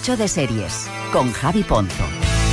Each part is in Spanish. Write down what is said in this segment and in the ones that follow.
mucho de series, con Javi Ponzo.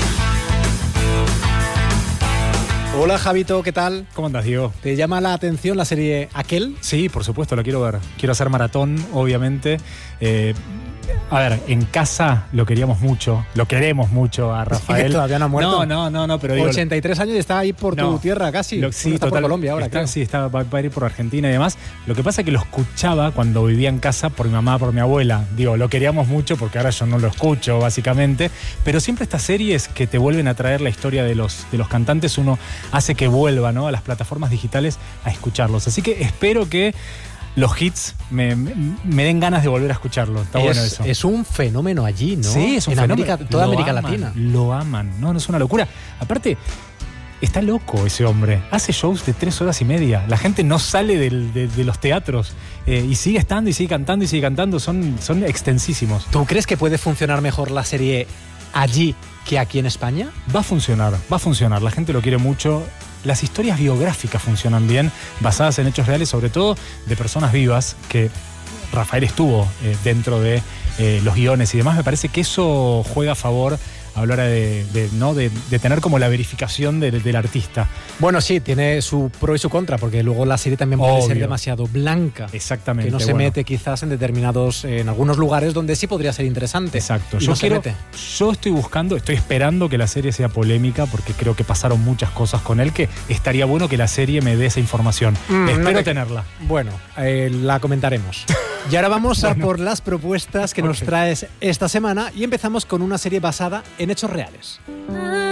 Hola Javito, ¿qué tal? ¿Cómo andas, Diego? ¿Te llama la atención la serie Aquel? Sí, por supuesto, la quiero ver. Quiero hacer maratón, obviamente. A ver, en casa lo queremos mucho a Rafael. Sí, todavía no ha muerto. No, pero digo, 83 años y está ahí por tu tierra casi. Sí, está por Colombia ahora, claro. Sí, va a ir por Argentina y demás. Lo que pasa es que lo escuchaba cuando vivía en casa por mi mamá, por mi abuela. Digo, lo queríamos mucho porque ahora yo no lo escucho, básicamente. Pero siempre estas series que te vuelven a traer la historia de los cantantes, uno hace que vuelva, ¿no?, a las plataformas digitales a escucharlos. Así que espero que los hits me den ganas de volver a escucharlo. Está bueno eso. Es un fenómeno allí, ¿no? Sí, es un fenómeno. Toda América Latina. Lo aman. No, es una locura. Aparte, está loco ese hombre. Hace shows de 3 horas y media. La gente no sale de los teatros. Y sigue estando y sigue cantando y sigue cantando. Son extensísimos. ¿Tú crees que puede funcionar mejor la serie allí que aquí en España? Va a funcionar. La gente lo quiere mucho. Las historias biográficas funcionan bien, basadas en hechos reales, sobre todo de personas vivas, que Rafael estuvo dentro de los guiones y demás. Me parece que eso juega a favor a la hora de tener como la verificación del artista. Bueno, sí, tiene su pro y su contra, porque luego la serie también puede ser demasiado blanca. Exactamente. Que no se mete quizás en algunos lugares donde sí podría ser interesante. Exacto. Yo estoy esperando que la serie sea polémica, porque creo que pasaron muchas cosas con él, que estaría bueno que la serie me dé esa información. Espero tenerla. Bueno, la comentaremos. Y ahora vamos a por las propuestas que nos traes esta semana, y empezamos con una serie basada en hechos reales.